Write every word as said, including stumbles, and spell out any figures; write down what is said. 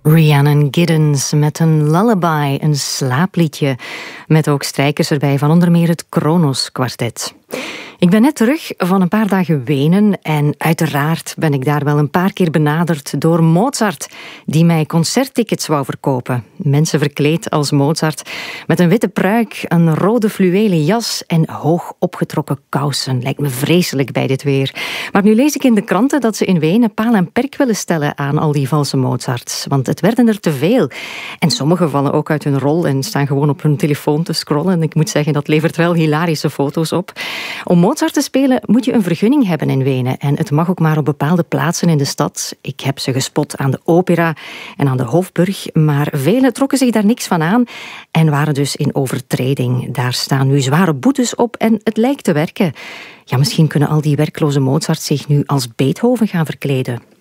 Rhiannon Giddens met een lullaby, een slaapliedje. Met ook strijkers erbij van onder meer het Kronos Kwartet. Ik ben net terug van een paar dagen Wenen en uiteraard ben ik daar wel een paar keer benaderd door Mozart, die mij concerttickets wou verkopen. Mensen verkleed als Mozart, met een witte pruik, een rode fluwelen jas en hoog opgetrokken kousen. Lijkt me vreselijk bij dit weer. Maar nu lees ik in de kranten dat ze in Wenen paal en perk willen stellen aan al die valse Mozarts, want het werden er te veel. En sommigen vallen ook uit hun rol en staan gewoon op hun telefoon te scrollen. Ik moet zeggen, dat levert wel hilarische foto's op. Om Mozart te spelen moet je een vergunning hebben in Wenen. En het mag ook maar op bepaalde plaatsen in de stad. Ik heb ze gespot aan de opera en aan de Hofburg. Maar velen trokken zich daar niks van aan en waren dus in overtreding. Daar staan nu zware boetes op en het lijkt te werken. Ja, misschien kunnen al die werkloze Mozarts zich nu als Beethoven gaan verkleden.